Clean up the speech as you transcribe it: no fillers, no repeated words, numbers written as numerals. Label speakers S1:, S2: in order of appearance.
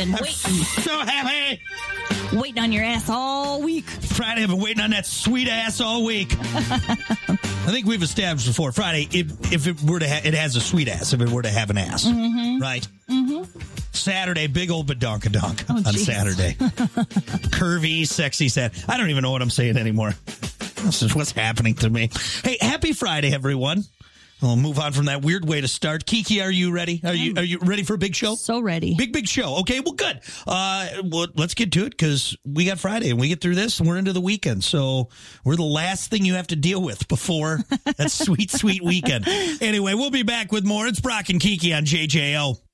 S1: I'm
S2: waiting.
S1: so happy.
S2: Waiting on your ass all week.
S1: Friday, I've been waiting on that sweet ass all week. I think we've established before, Friday, if it were to it has a sweet ass, if it were to have an ass.
S2: Mm-hmm.
S1: Right? Mm-hmm. Saturday, big old badonkadonk on
S2: geez.
S1: Saturday. Curvy, sexy, sad. I don't even know what I'm saying anymore. This is what's happening to me. Hey, happy Friday, everyone. We'll move on from that weird way to start. Kiki, are you ready? Are you ready for a big show?
S2: So ready.
S1: Big show. Okay, well, good. Well, let's get to it because we got Friday and we get through this and we're into the weekend. So we're the last thing you have to deal with before that sweet, sweet weekend. Anyway, we'll be back with more. It's Brock and Kiki on JJO.